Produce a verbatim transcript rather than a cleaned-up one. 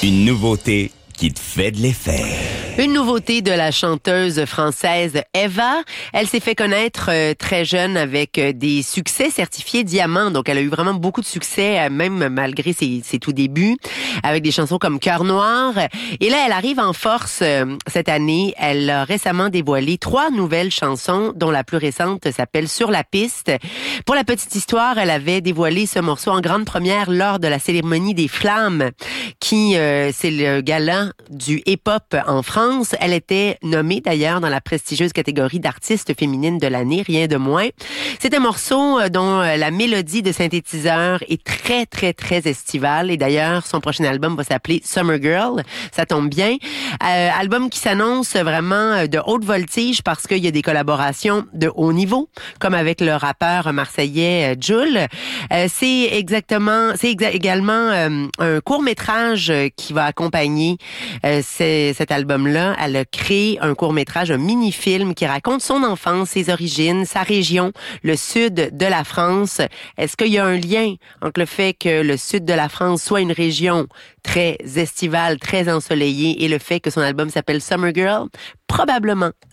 Une nouveauté qui te fait de l'effet. Une nouveauté de la chanteuse française Eva. Elle s'est fait connaître euh, très jeune avec euh, des succès certifiés diamants. Donc, elle a eu vraiment beaucoup de succès, euh, même malgré ses, ses tout débuts, avec des chansons comme Cœur Noir. Et là, elle arrive en force euh, cette année. Elle a récemment dévoilé trois nouvelles chansons, dont la plus récente s'appelle Sur la piste. Pour la petite histoire, elle avait dévoilé ce morceau en grande première lors de la cérémonie des Flammes, qui euh, c'est le gala du hip-hop en France. Elle était nommée d'ailleurs dans la prestigieuse catégorie d'artiste féminine de l'année, rien de moins. C'est un morceau dont la mélodie de synthétiseur est très, très, très estivale. Et d'ailleurs, son prochain album va s'appeler Summer Girl. Ça tombe bien. Euh, album qui s'annonce vraiment de haute voltige parce qu'il y a des collaborations de haut niveau, comme avec le rappeur marseillais Jul. Euh, c'est exactement, c'est exa- également euh, un court-métrage qui va accompagner euh, c'est, cet album-là. Elle a créé un court-métrage, un mini-film qui raconte son enfance, ses origines, sa région, le sud de la France. Est-ce qu'il y a un lien entre le fait que le sud de la France soit une région très estivale, très ensoleillée et le fait que son album s'appelle Summer Girl? Probablement.